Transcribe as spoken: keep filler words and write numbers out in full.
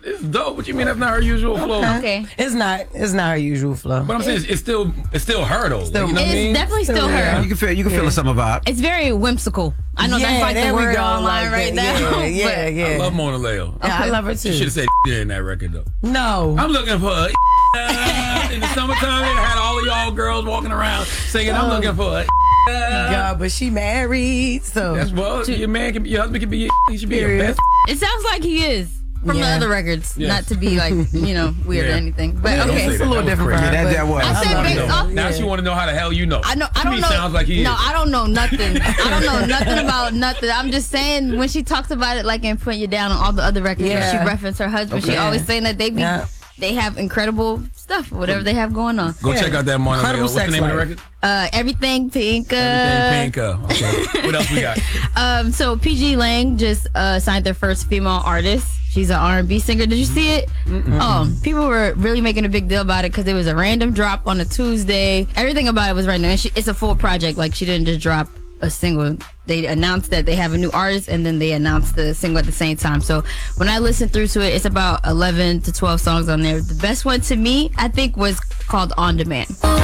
it's dope. What you mean that's not her usual flow? Okay. Okay. It's not. It's not her usual flow. But I'm saying it's, it's still it's still her though. Still- you know what I It's mean? definitely still Still her. You can feel you can feel Yeah. the summer vibe. It's very whimsical. I know Yeah, that's like there the we word go, online like right that. now. Yeah, yeah, but- yeah. I love Mona Leo. Yeah, I love her She too. should have said yeah in that record though. No. I'm looking for a in the summertime. It had all of y'all girls walking around singing. I'm Oh. looking for a. God, but she married, so That's well, your man can be, your husband can be. He should be your Period. best. It sounds like he is from Yeah. the other records. Yes. Not to be like, you know, weird Yeah. or anything. But Yeah, don't okay. say it's a that. little That was different crazy. for her. Yeah, that- but that was. I said love based it. off- Now Yeah. she want to know how the hell you know. I know. I To don't me, know. sounds like he no, is. I don't know nothing. I don't know nothing about nothing. I'm just saying when she talks about it, like in Put You Down on all the other records, Yeah. she referenced her husband. She Okay. always saying that they be, Yeah. they have incredible stuff, whatever they have going on. Go Yeah. check out that Mona Leo. Incredible What's the sex name of the life. record? Uh, everything pink. Uh, Everything Pinka. Okay. What else we got? Um, so P G Lang just uh, signed their first female artist. She's an R and B singer. Did you see it? Um, people were really making a big deal about it because it was a random drop on a Tuesday. Everything about it was random. And she, it's a full project. Like she didn't just drop a single. They announced that they have a new artist, and then they announced the single at the same time. So when I listened through to it, it's about eleven to twelve songs on there. The best one to me, I think, was called On Demand.